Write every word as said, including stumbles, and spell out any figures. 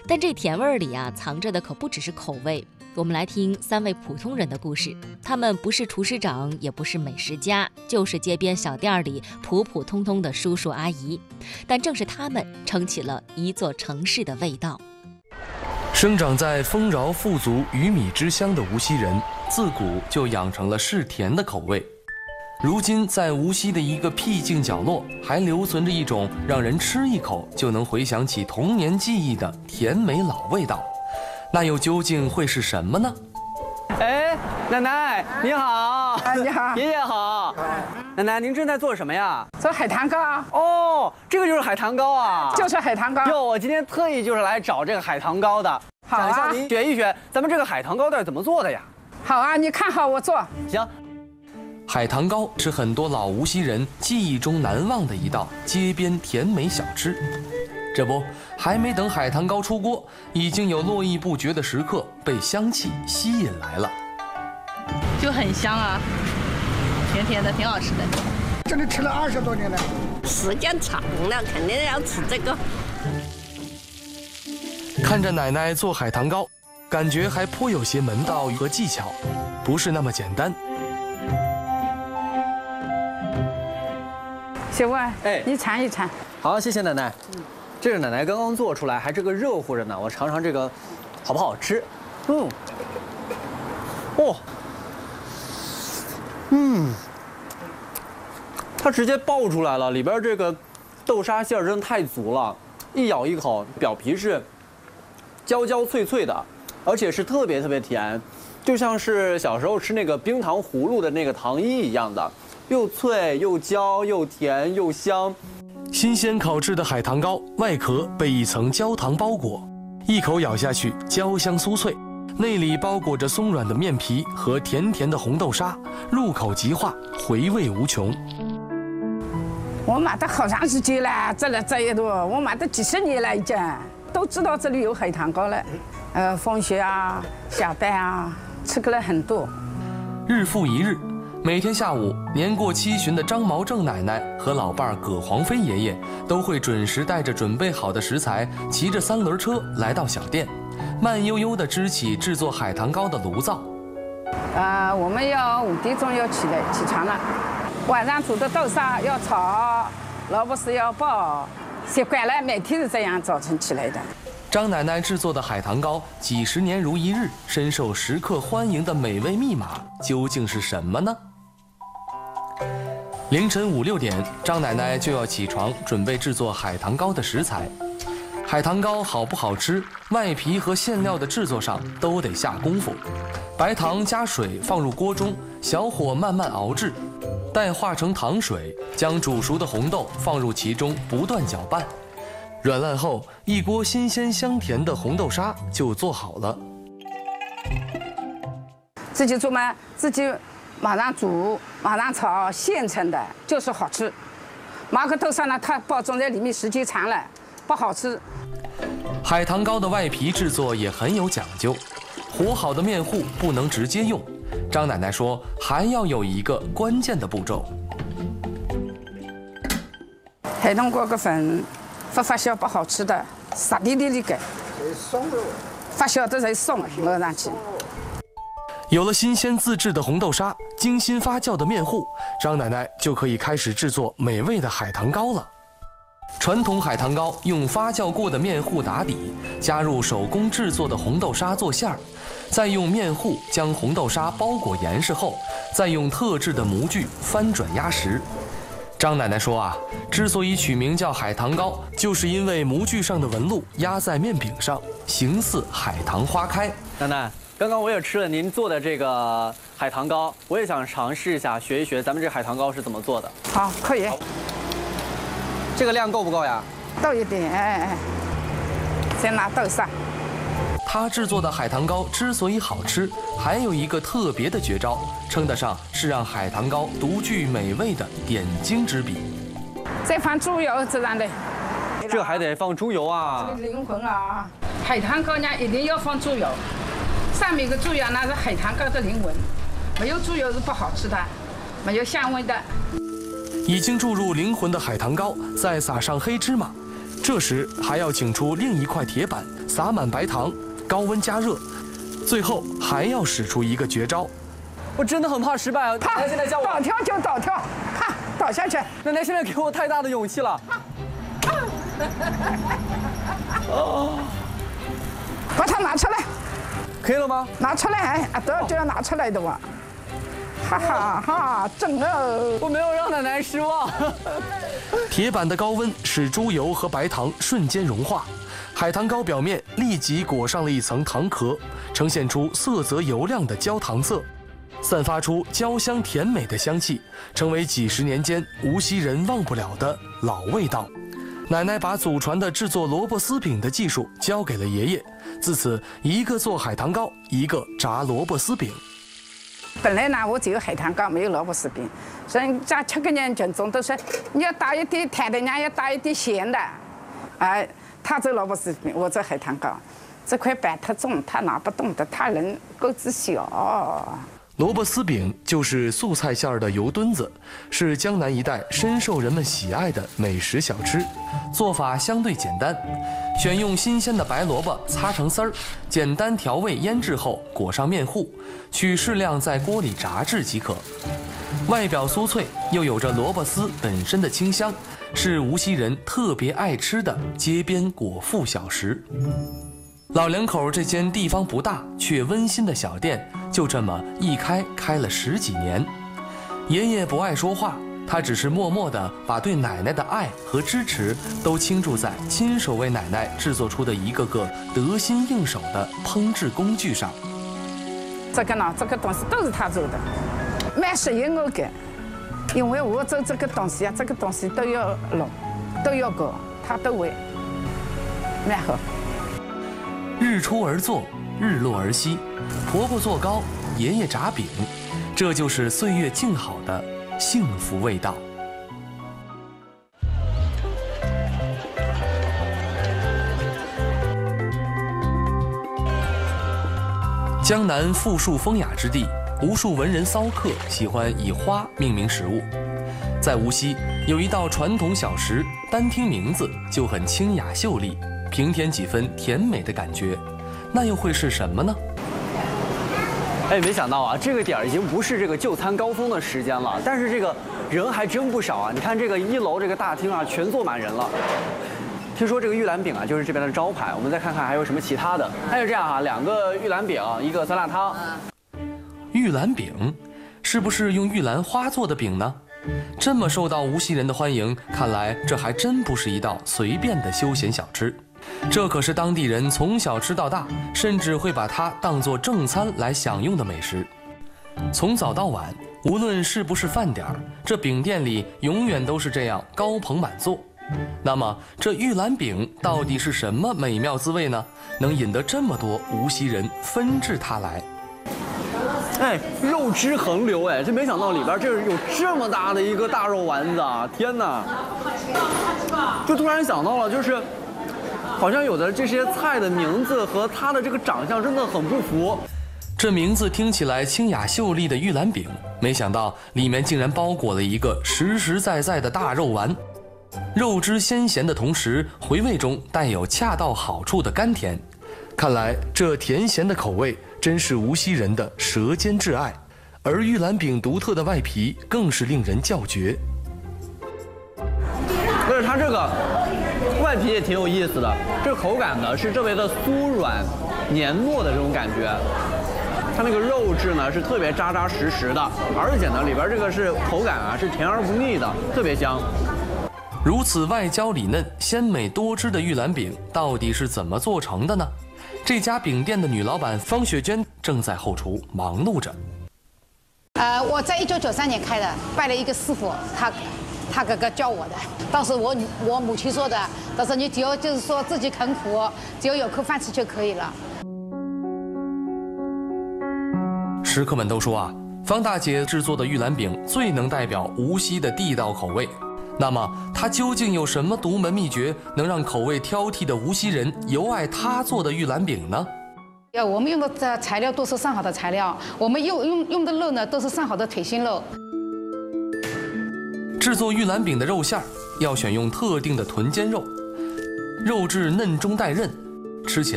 但这甜味儿里啊，藏着的可不只是口味。我们来听三位普通人的故事，他们不是厨师长，也不是美食家，就是街边小店里普普通通的叔叔阿姨。但正是他们撑起了一座城市的味道。 生长在丰饶富足、鱼米之乡的无锡人，自古就养成了嗜甜的口味。如今，在无锡的一个僻静角落，还留存着一种让人吃一口就能回想起童年记忆的甜美老味道。那又究竟会是什么呢？ 哎，奶奶你好！ 哎，你好， 爷爷好。奶奶，您正在做什么呀？ 做海棠糕。 哦，这个就是海棠糕啊！ 就是海棠糕。 哟，我今天特意就是来找这个海棠糕的， 好啊， 想向您学一学咱们这个海棠糕到底怎么做的呀？ 好啊，你看好我做。 行。 海棠糕是很多老无锡人记忆中难忘的一道街边甜美小吃。这不，还没等海棠糕出锅，已经有络绎不绝的食客被香气吸引来了。 就很香啊，甜甜的，挺好吃的。 这里吃了二十多年了， 时间长了，肯定要吃这个。 看着奶奶做海棠糕，感觉还颇有些门道和技巧，不是那么简单。 小万， 哎， 你尝一尝。 好，谢谢奶奶。嗯，这个奶奶刚刚做出来，还这个热乎着呢，我尝尝这个好不好吃？嗯，哦，嗯，它直接爆出来了，里边这个豆沙馅儿真的太足了，一咬一口，表皮是焦焦脆脆的，而且是特别特别甜，就像是小时候吃那个冰糖葫芦的那个糖衣一样的。又脆又焦又甜又香， 新鲜烤制的海棠糕外壳被一层焦糖包裹，一口咬下去焦香酥脆，内里包裹着松软的面皮和甜甜的红豆沙，入口即化，回味无穷。 我买的好长时间了，这里这一路我买的几十年了已经，都知道这里有海棠糕了。呃，放学啊，下班啊，吃过了很多。 日复一日。每天下午，年过七旬的张毛正奶奶和老伴儿葛黄飞爷爷都会准时带着准备好的食材，骑着三轮车来到小店，慢悠悠地支起制作海棠糕的炉灶。 呃，我们要五点钟要起来起床了，晚上煮的豆沙要炒，萝卜丝要爆，习惯了，每天是这样早晨起来的。 张奶奶制作的海棠糕几十年如一日，深受食客欢迎的美味密码究竟是什么呢？凌晨五六点，张奶奶就要起床准备制作海棠糕的食材。海棠糕好不好吃，外皮和馅料的制作上都得下功夫。白糖加水放入锅中，小火慢慢熬制，待化成糖水，将煮熟的红豆放入其中，不断搅拌。软烂后，一锅新鲜香甜的红豆沙就做好了。 自己做嘛，自己马上煮，马上炒，现成的就是好吃。马克豆沙呢，它包装在里面时间长了，不好吃。 海棠糕的外皮制作也很有讲究，和好的面糊不能直接用。张奶奶说，还要有一个关键的步骤。 海棠糕个粉不发酵不好吃的，实地地里改，发酵的才松，抹上去。 有了新鲜自制的红豆沙，精心发酵的面糊，张奶奶就可以开始制作美味的海棠糕了。传统海棠糕用发酵过的面糊打底，加入手工制作的红豆沙做馅儿，再用面糊将红豆沙包裹严实后，再用特制的模具翻转压实。张奶奶说啊，之所以取名叫海棠糕，就是因为模具上的纹路压在面饼上，形似海棠花开。 奶奶，刚刚我也吃了您做的这个海棠糕，我也想尝试一下，学一学咱们这海棠糕是怎么做的。 好，可以。 这个量够不够呀？ 倒一点，哎哎，再拿豆沙。 他制作的海棠糕之所以好吃，还有一个特别的绝招，称得上是让海棠糕独具美味的点睛之笔。 再放猪油这样的， 这还得放猪油啊！ 灵魂啊！海棠糕呢一定要放猪油，上面的猪油那是海棠糕的灵魂，没有猪油是不好吃的，没有香味的。 已经注入灵魂的海棠糕，再撒上黑芝麻，这时还要请出另一块铁板， 撒满白糖，高温加热，最后还要使出一个绝招。 我真的很怕失败啊！ 啪， 现在叫我倒跳就倒跳，啪倒下去。 奶奶现在给我太大的勇气了。哦， 把它拿出来， 可以了吗？ 拿出来，啊，都要这样拿出来的哇！哈哈哈，正哦！ 我没有让奶奶失望。 铁板的高温使猪油和白糖瞬间融化，海棠糕表面立即裹上了一层糖壳，呈现出色泽油亮的焦糖色，散发出焦香甜美的香气，成为几十年间无锡人忘不了的老味道。奶奶把祖传的制作萝卜丝饼的技术交给了爷爷，自此一个做海棠糕，一个炸萝卜丝饼。 本来呢，我只有海棠糕，没有萝卜丝饼。所以人家吃个人群众都是，你要打一点甜的，人家要打一点咸的。哎，他做萝卜丝饼，我做海棠糕。这块板太重，他拿不动的，他人个子小。 萝卜丝饼就是素菜馅儿的油墩子，是江南一带深受人们喜爱的美食小吃。做法相对简单，选用新鲜的白萝卜擦成丝儿，简单调味腌制后裹上面糊，取适量在锅里炸制即可。外表酥脆，又有着萝卜丝本身的清香，是无锡人特别爱吃的街边果腹小食。老两口这间地方不大却温馨的小店，就这么一开开了十几年。爷爷不爱说话，他只是默默地把对奶奶的爱和支持都倾注在亲手为奶奶制作出的一个个得心应手的烹制工具上。 这个呢，这个东西都是他做的，蛮适应我的，因为我做这个东西啊，这个东西都要弄，都要搞，他都会，蛮好。 日出而作，日落而息，婆婆做糕，爷爷炸饼，这就是岁月静好的幸福味道。江南富庶风雅之地，无数文人骚客喜欢以花命名食物。在无锡有一道传统小食，单听名字就很清雅秀丽，平添几分甜美的感觉，那又会是什么呢？ 哎，没想到啊，这个点儿已经不是这个就餐高峰的时间了，但是这个人还真不少啊！你看这个一楼这个大厅啊，全坐满人了。听说这个玉兰饼啊，就是这边的招牌。我们再看看还有什么其他的。还有这样啊，两个玉兰饼，一个酸辣汤。 玉兰饼，是不是用玉兰花做的饼呢？这么受到无锡人的欢迎，看来这还真不是一道随便的休闲小吃。这可是当地人从小吃到大，甚至会把它当作正餐来享用的美食。从早到晚，无论是不是饭点儿，这饼店里永远都是这样高朋满座。那么这玉兰饼到底是什么美妙滋味呢？能引得这么多无锡人纷至沓来？ 哎，肉汁横流，哎，这没想到里边这有这么大的一个大肉丸子啊！天哪！就突然想到了，就是好像有的这些菜的名字和它的这个长相真的很不符。 这名字听起来清雅秀丽的玉兰饼，没想到里面竟然包裹了一个实实在在的大肉丸。肉汁鲜咸的同时，回味中带有恰到好处的甘甜。看来这甜咸的口味真是无锡人的舌尖挚爱，而玉兰饼独特的外皮更是令人叫绝。 而且它这个外皮也挺有意思的，这口感呢是特别的酥软、黏糯的这种感觉。它那个肉质呢是特别扎扎实实的，而且呢里边这个是口感啊是甜而不腻的，特别香。 如此外焦里嫩、鲜美多汁的玉兰饼，到底是怎么做成的呢？这家饼店的女老板方雪娟正在后厨忙碌着。 呃，我在一九九三年开的，拜了一个师傅，他他哥哥教我的。当时我我母亲说的，当时你只要就是说自己肯苦，只要有口饭吃就可以了。 食客们都说啊，方大姐制作的玉兰饼最能代表无锡的地道口味。那么，它究竟有什么独门秘诀，能让口味挑剔的无锡人尤爱她做的玉兰饼呢？ 呃，我们用的这材料都是上好的材料，我们用用用的肉呢都是上好的腿心肉。 制作玉兰饼的肉馅儿要选用特定的臀尖肉，肉质嫩中带韧，吃起